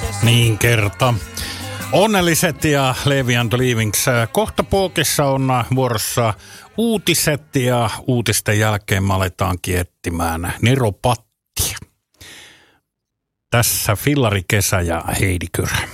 Niin kerta. Onnelliset ja Levi and the Leavings. Kohta Pookissa on vuorossa uutiset ja uutisten jälkeen me aletaankin etsimään Neropattia. Tässä Fillari Kesä ja Heidi Kyrä.